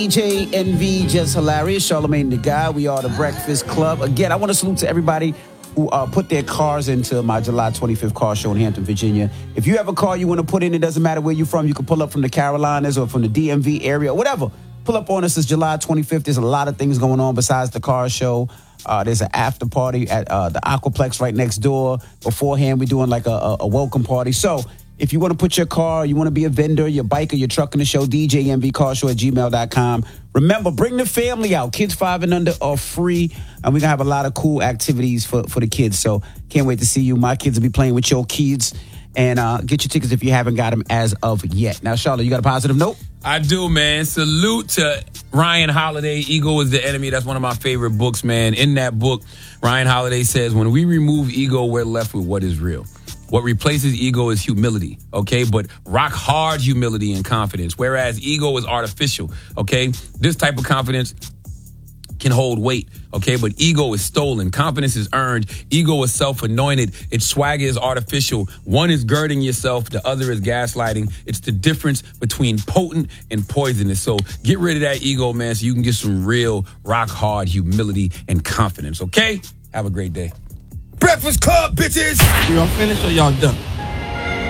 DJ NV, just hilarious. Charlamagne the Guy. We are the Breakfast Club. Again, I want to salute to everybody who put their cars into my July 25th car show in Hampton, Virginia. If you have a car you want to put in, it doesn't matter where you're from. You can pull up from the Carolinas or from the DMV area, whatever. Pull up on us. It's July 25th. There's a lot of things going on besides the car show. There's an after party at the Aquaplex right next door. Beforehand, we're doing like a welcome party. So if you want to put your car, you want to be a vendor, your bike or your truck in the show, djmvcarshow@gmail.com. Remember, bring the family out. Kids 5 and under are free, and we're going to have a lot of cool activities for the kids. So can't wait to see you. My kids will be playing with your kids. And get your tickets if you haven't got them as of yet. Now, Charlotte, you got a positive note? I do, man. Salute to Ryan Holiday. Ego is the Enemy. That's one of my favorite books, man. In that book, Ryan Holiday says, when we remove ego, we're left with what is real. What replaces ego is humility, okay? But rock hard humility and confidence, whereas ego is artificial, okay? This type of confidence can hold weight, okay? But ego is stolen. Confidence is earned. Ego is self-anointed. Its swagger is artificial. One is girding yourself. The other is gaslighting. It's the difference between potent and poisonous. So get rid of that ego, man, so you can get some real rock hard humility and confidence, okay? Have a great day. Breakfast Club, bitches! Y'all finished or y'all done?